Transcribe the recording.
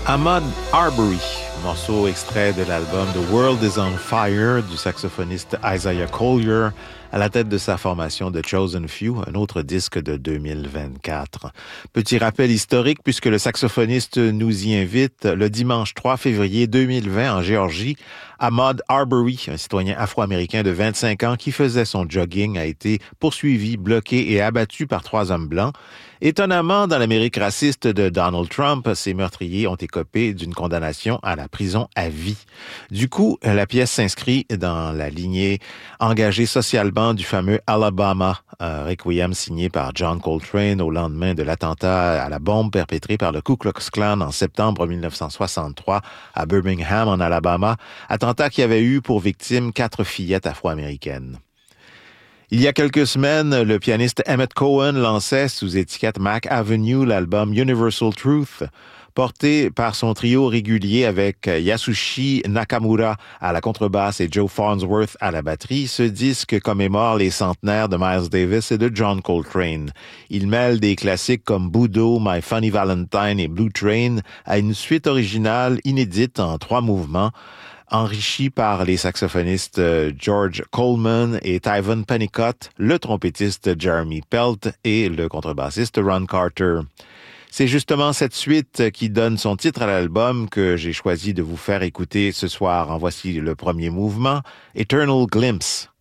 Ahmaud Arbery, morceau extrait de l'album The World is on Fire du saxophoniste Isaiah Collier à la tête de sa formation The Chosen Few, un autre disque de 2024. Petit rappel historique puisque le saxophoniste nous y invite le dimanche 3 février 2020 en Géorgie. Ahmaud Arbery, un citoyen afro-américain de 25 ans qui faisait son jogging, a été poursuivi, bloqué et abattu par 3 hommes blancs. Étonnamment, dans l'Amérique raciste de Donald Trump, ces meurtriers ont écopé d'une condamnation à la prison à vie. Du coup, la pièce s'inscrit dans la lignée engagée socialement du fameux Alabama, un requiem signé par John Coltrane au lendemain de l'attentat à la bombe perpétré par le Ku Klux Klan en septembre 1963 à Birmingham, en Alabama, attentat qui avait eu pour victime 4 fillettes afro-américaines. Il y a quelques semaines, le pianiste Emmett Cohen lançait sous étiquette Mac Avenue l'album Universal Truth, porté par son trio régulier avec Yasushi Nakamura à la contrebasse et Joe Farnsworth à la batterie. Ce disque commémore les centenaires de Miles Davis et de John Coltrane. Il mêle des classiques comme Budo, My Funny Valentine et Blue Train à une suite originale inédite en 3 mouvements, enrichi par les saxophonistes George Coleman et Tyven Pennicott, le trompettiste Jeremy Pelt et le contrebassiste Ron Carter. C'est justement cette suite qui donne son titre à l'album que j'ai choisi de vous faire écouter ce soir. En voici le premier mouvement, Eternal Glimpse.